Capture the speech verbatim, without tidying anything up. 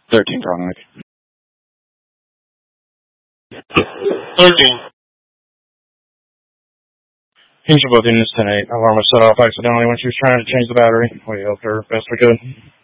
Thirteen, Dominic. Thirteen. Hinge both units ten eight. Alarm was set off accidentally when she was trying to change the battery. We helped her best we could.